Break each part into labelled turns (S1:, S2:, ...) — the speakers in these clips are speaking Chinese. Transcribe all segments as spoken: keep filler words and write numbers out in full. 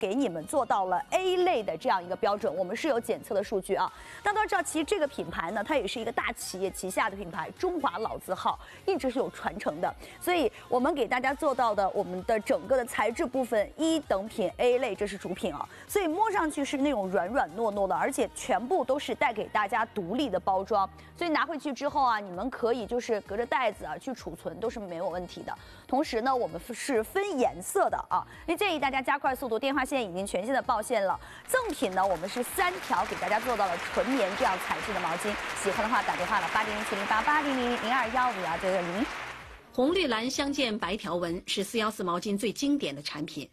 S1: 给你们做到了 A 类的这样一个标准，我们是有检测的数据啊。大家都知道，其实这个品牌呢，它也是一个大企业旗下的品牌，中华老字号，一直是有传承的。所以我们给大家做到的，我们的整个的材质部分一等品 A 类，这是主品啊，所以摸上去是那种软软糯糯的，而且全部都是带给大家独立的包装，所以拿回去之后啊，你们可以就是隔着袋子啊去储存，都是没有问题的。同时呢，我们是分颜色的啊，所以建议大家加快速度，电话线已经全线的报线了。赠品呢，我们是三条给大家做到了纯棉这样材质的毛巾，喜欢的话打电话了八零零七零八八零零零二幺五幺九九零。
S2: 红绿蓝相间白条纹是四一四毛巾最经典的产品。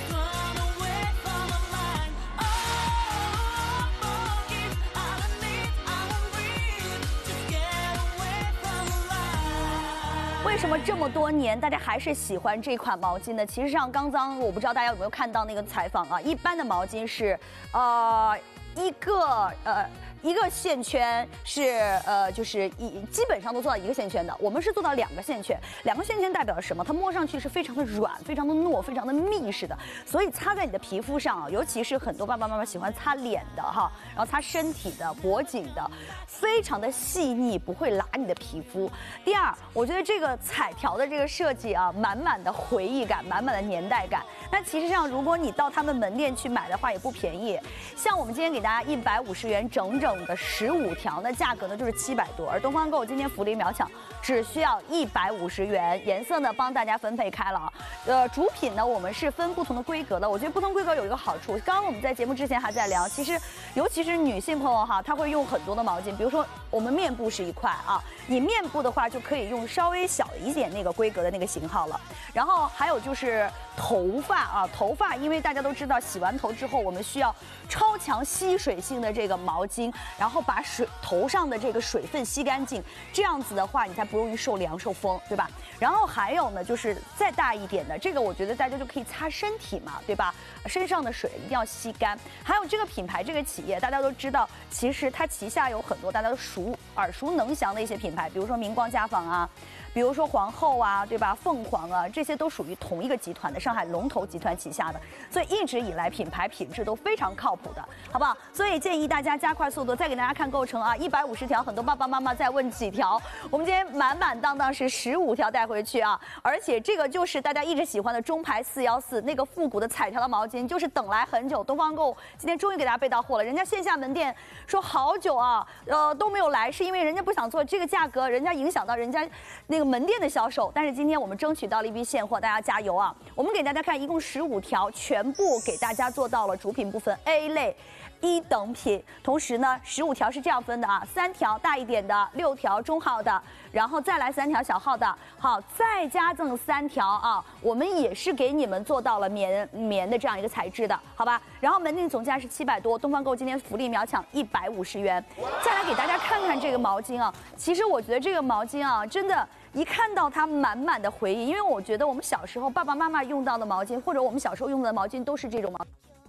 S1: 为什么这么多年大家还是喜欢这款毛巾呢？其实上刚刚我不知道大家有没有看到那个采访啊，一般的毛巾是，呃，一个呃。一个线圈是呃，就是一基本上都做到一个线圈的，我们是做到两个线圈。两个线圈代表了什么？它摸上去是非常的软、非常的糯、非常的密实的，所以擦在你的皮肤上啊，尤其是很多爸爸妈妈喜欢擦脸的哈，然后擦身体的、脖颈的，非常的细腻，不会拉你的皮肤。第二，我觉得这个彩条的这个设计啊，满满的回忆感，满满的年代感。那其实上，如果你到他们门店去买的话，也不便宜。像我们今天给大家一百五十元整整的十五条，那价格呢就是七百多，而东方购今天福利秒抢，只需要一百五十元，颜色呢帮大家分配开了啊。呃，主品呢我们是分不同的规格的，我觉得不同规格有一个好处，刚刚我们在节目之前还在聊，其实尤其是女性朋友哈，她会用很多的毛巾，比如说我们面部是一块啊，你面部的话就可以用稍微小一点那个规格的那个型号了，然后还有就是头发啊，头发因为大家都知道洗完头之后我们需要超强吸水性的这个毛巾，然后把水头上的这个水分吸干净，这样子的话你才不容易受凉受风，对吧？然后还有呢，就是再大一点的，这个我觉得大家就可以擦身体嘛，对吧？身上的水一定要吸干。还有这个品牌这个企业，大家都知道，其实它旗下有很多大家都熟耳熟能详的一些品牌，比如说明光家纺啊，比如说皇后啊，对吧？凤凰啊，这些都属于同一个集团的上海龙头集团旗下的，所以一直以来品牌品质都非常靠谱的，好不好？所以建议大家加快速度，再给大家看构成啊，一百五十条，很多爸爸妈妈在问几条，我们今天满满当当是十五条带回去啊，而且这个就是大家一直喜欢的中牌四一四那个复古的彩条的毛巾，就是等来很久，东方购今天终于给大家备到货了，人家线下门店说好久啊，呃都没有来，是因为人家不想做这个价格，人家影响到人家那个门店的销售，但是今天我们争取到了一批现货，大家加油啊！我们给大家看，一共十五条，全部给大家做到了主品部分 A 类。一等品，同时呢，十五条是这样分的啊，三条大一点的，六条中号的，然后再来三条小号的，好，再加赠三条啊，我们也是给你们做到了棉棉的这样一个材质的，好吧？然后门店总价是七百多，东方购今天福利秒抢一百五十元。再来给大家看看这个毛巾啊，其实我觉得这个毛巾啊，真的。一看到它满满的回忆，因为我觉得我们小时候爸爸妈妈用到的毛巾，或者我们小时候用的毛巾都是这种毛巾。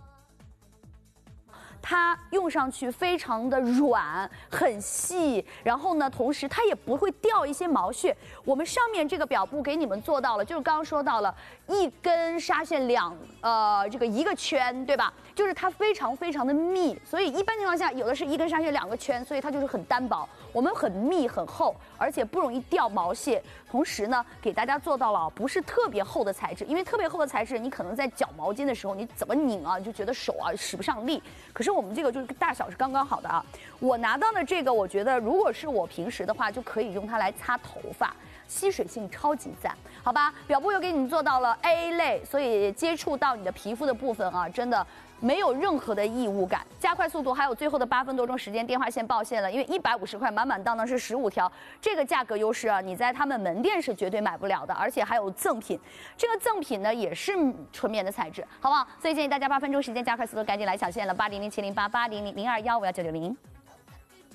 S1: 它用上去非常的软，很细，然后呢，同时它也不会掉一些毛屑。我们上面这个表布给你们做到了，就是刚刚说到了一根纱线两呃这个一个圈，对吧？就是它非常非常的密，所以一般情况下有的是一根纱线两个圈，所以它就是很单薄。我们很密很厚，而且不容易掉毛屑。同时呢，给大家做到了不是特别厚的材质，因为特别厚的材质，你可能在绞毛巾的时候，你怎么拧啊，你就觉得手啊使不上力。可是我们这个就是大小是刚刚好的啊。我拿到的这个，我觉得如果是我平时的话，就可以用它来擦头发。吸水性超级赞，好吧？表布又给你们做到了 A 类，所以接触到你的皮肤的部分啊，真的没有任何的异物感。加快速度，还有最后的八分多钟时间，电话线报线了，因为一百五十块满满当当是十五条，这个价格优势啊，你在他们门店是绝对买不了的，而且还有赠品，这个赠品呢也是纯棉的材质，好不好？所以建议大家八分钟时间加快速度，赶紧来抢线了，八零零七零八八零零零二幺五幺九九零。